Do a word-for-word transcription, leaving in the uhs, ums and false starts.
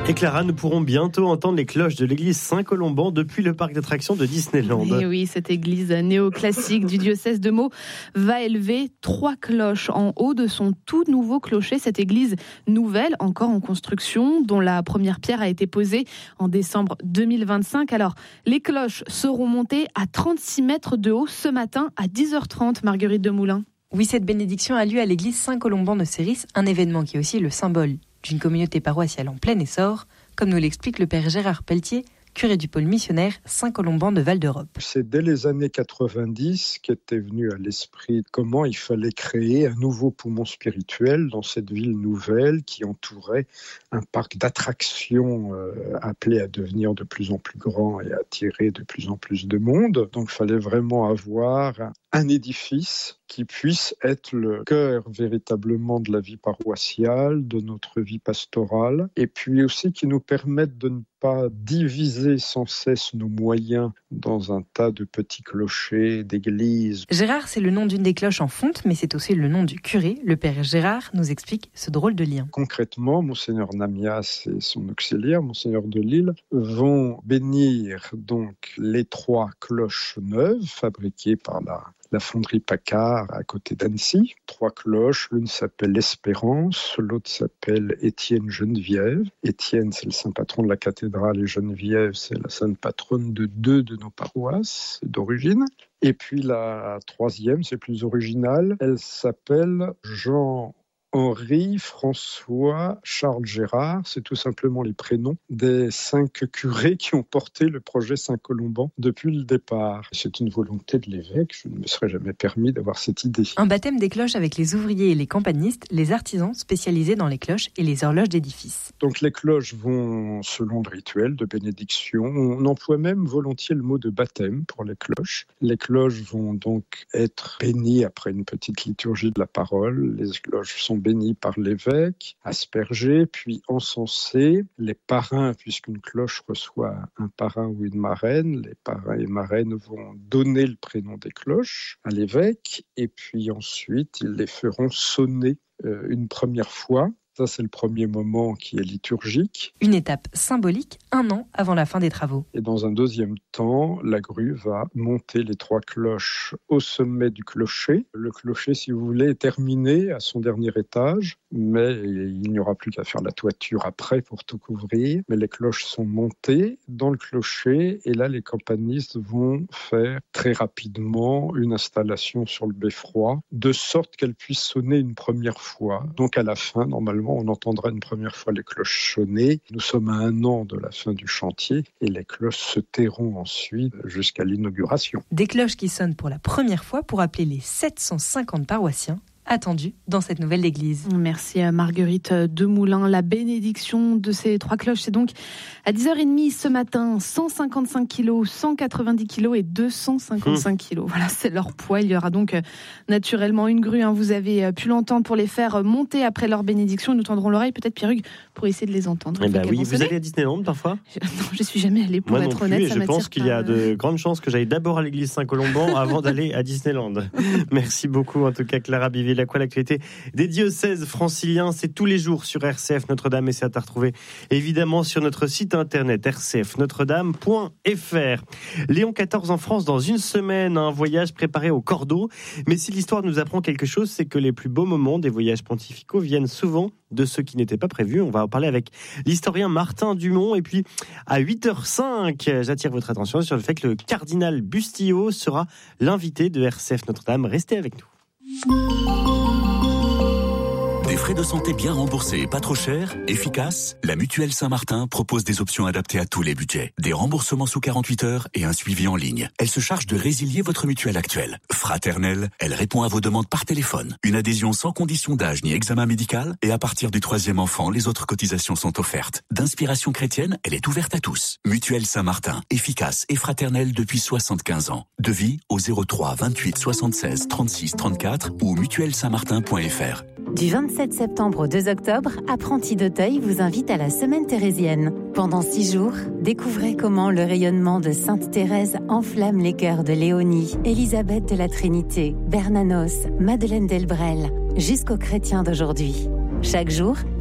Et Clara, nous pourrons bientôt entendre les cloches de l'église Saint-Colomban depuis le parc d'attractions de Disneyland. Et oui, cette église néoclassique du diocèse de Meaux va élever trois cloches en haut de son tout nouveau clocher. Cette église nouvelle, encore en construction, dont la première pierre a été posée en décembre deux mille vingt-cinq. Alors, les cloches seront montées à trente-six mètres de haut ce matin à dix heures trente, Marguerite Demoulin. Oui, cette bénédiction a lieu à l'église Saint-Colomban de Céris, un événement qui est aussi le symbole d'une communauté paroissiale en plein essor, comme nous l'explique le père Gérard Pelletier, curé du pôle missionnaire Saint-Colomban de Val d'Europe. C'est dès les années quatre-vingt-dix qu'était venu à l'esprit comment il fallait créer un nouveau poumon spirituel dans cette ville nouvelle qui entourait un parc d'attractions euh, appelé à devenir de plus en plus grand et à attirer de plus en plus de monde. Donc il fallait vraiment avoir un, un édifice qui puisse être le cœur véritablement de la vie paroissiale, de notre vie pastorale, et puis aussi qui nous permette de ne pas diviser sans cesse nos moyens dans un tas de petits clochers, d'églises. Gérard, c'est le nom d'une des cloches en fonte, mais c'est aussi le nom du curé. Le père Gérard nous explique ce drôle de lien. Concrètement, Monseigneur Namias et son auxiliaire, Monseigneur de Lille, vont bénir donc les trois cloches neuves fabriquées par la la fonderie Paccard à côté d'Annecy. Trois cloches, l'une s'appelle Espérance, l'autre s'appelle Étienne Geneviève. Étienne, c'est le saint patron de la cathédrale et Geneviève, c'est la sainte patronne de deux de nos paroisses d'origine. Et puis la troisième, c'est plus original, elle s'appelle Jean Henri, François, Charles Gérard, c'est tout simplement les prénoms des cinq curés qui ont porté le projet Saint-Colomban depuis le départ. C'est une volonté de l'évêque, je ne me serais jamais permis d'avoir cette idée. Un baptême des cloches avec les ouvriers et les campanistes, les artisans spécialisés dans les cloches et les horloges d'édifices. Donc les cloches vont selon le rituel de bénédiction. On emploie même volontiers le mot de baptême pour les cloches. Les cloches vont donc être bénies après une petite liturgie de la parole. Les cloches sont bénis par l'évêque, aspergés, puis encensés. Les parrains, puisqu'une cloche reçoit un parrain ou une marraine, les parrains et marraines vont donner le prénom des cloches à l'évêque, et puis ensuite, ils les feront sonner euh, une première fois. Ça, c'est le premier moment qui est liturgique. Une étape symbolique, un an avant la fin des travaux. Et dans un deuxième temps, la grue va monter les trois cloches au sommet du clocher. Le clocher, si vous voulez, est terminé à son dernier étage, mais il n'y aura plus qu'à faire la toiture après pour tout couvrir. Mais les cloches sont montées dans le clocher, et là, les campanistes vont faire très rapidement une installation sur le beffroi, de sorte qu'elle puisse sonner une première fois. Donc à la fin, normalement, on entendra une première fois les cloches sonner. Nous sommes à un an de la fin du chantier et les cloches se tairont ensuite jusqu'à l'inauguration. Des cloches qui sonnent pour la première fois pour appeler les sept cent cinquante paroissiens attendus dans cette nouvelle église. Merci à Marguerite Demoulin. La bénédiction de ces trois cloches, c'est donc à dix heures trente ce matin, cent cinquante-cinq kilos, cent quatre-vingt-dix kilos et deux cent cinquante-cinq kilos. Voilà, c'est leur poids. Il y aura donc naturellement une grue, hein, vous avez pu l'entendre, pour les faire monter après leur bénédiction. Nous tendrons l'oreille, peut-être, Pierre-Hugues, pour essayer de les entendre. Eh ben oui, vous allez à Disneyland parfois ? je, Non, je suis jamais allée, pour Moi être non honnête. plus, et ça je m'attire pense qu'il pas. y a de grandes chances que j'aille d'abord à l'église Saint-Colomban avant d'aller à Disneyland. Merci beaucoup, en tout cas, Clara Bivet. À quoi l'actualité des diocèses franciliens, c'est tous les jours sur R C F Notre-Dame, et c'est à retrouver évidemment sur notre site internet r c f notre dame point f r. Léon quatorze en France dans une semaine, un voyage préparé au cordeau. Mais si l'histoire nous apprend quelque chose, c'est que les plus beaux moments des voyages pontificaux viennent souvent de ceux qui n'étaient pas prévus. On va en parler avec l'historien Martin Dumont. Et puis à huit heures cinq, j'attire votre attention sur le fait que le cardinal Bustillo sera l'invité de R C F Notre-Dame. Restez avec nous. Des frais de santé bien remboursés et pas trop chers, efficaces, la Mutuelle Saint-Martin propose des options adaptées à tous les budgets. Des remboursements sous quarante-huit heures et un suivi en ligne. Elle se charge de résilier votre mutuelle actuelle. Fraternelle, elle répond à vos demandes par téléphone. Une adhésion sans condition d'âge ni examen médical, et à partir du troisième enfant, les autres cotisations sont offertes. D'inspiration chrétienne, elle est ouverte à tous. Mutuelle Saint-Martin, efficace et fraternelle depuis soixante-quinze ans. Devis au zéro trois vingt-huit soixante-seize trente-six trente-quatre ou mutuelle saint martin point f r. Du vingt-sept septembre au deux octobre, Apprentis d'Auteuil vous invite à la Semaine thérésienne. Pendant six jours, découvrez comment le rayonnement de Sainte Thérèse enflamme les cœurs de Léonie, Élisabeth de la Trinité, Bernanos, Madeleine Delbrel, jusqu'aux chrétiens d'aujourd'hui. Chaque jour,